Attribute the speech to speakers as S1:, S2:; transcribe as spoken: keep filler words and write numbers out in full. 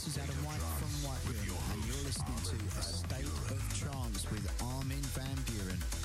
S1: this is Adam White from White Room, and you're listening to A State of Trance with Armin van Buuren.